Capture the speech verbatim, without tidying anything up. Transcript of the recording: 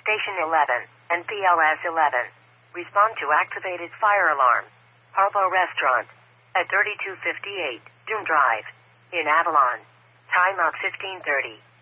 Station eleven, and P L S eleven. Respond to activated fire alarm. Harpo Restaurant. At thirty-two fifty-eight, Doom Drive. In Avalon. Time out fifteen thirty.